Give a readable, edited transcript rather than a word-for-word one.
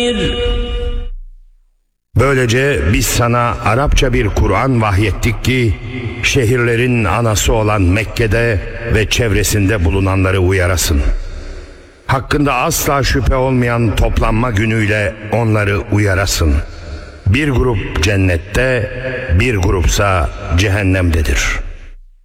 Böylece biz sana Arapça bir Kur'an vahyettik ki şehirlerin anası olan Mekke'de ve çevresinde bulunanları uyarasın. Hakkında asla şüphe olmayan toplanma günüyle onları uyarasın. Bir grup cennette, bir grupsa cehennemdedir.